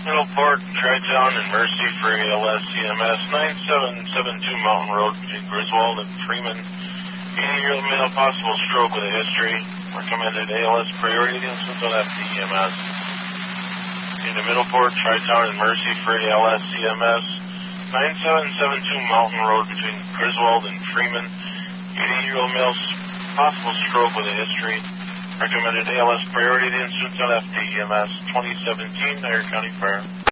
Middleport, Tri-Town, and Mercy for ALS CMS 9772 Mountain Road between Griswold and Freeman. 80-year-old male, possible stroke with a history. Recommended ALS priority instance on FDEMS. Into Middleport, Tri-Town, and Mercy for ALS CMS 9772 Mountain Road between Griswold and Freeman. 80-year-old male, possible stroke with a history. Recommended ALS priority instance on FDEMS 2017 Dyer County Fire.